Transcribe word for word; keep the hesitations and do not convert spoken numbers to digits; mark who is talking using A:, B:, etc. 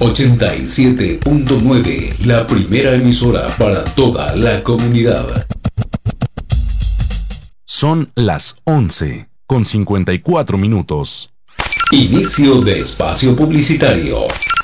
A: ochenta y siete punto nueve, la primera emisora para toda la comunidad.
B: Son las once con cincuenta y cuatro minutos.
A: Inicio de espacio publicitario.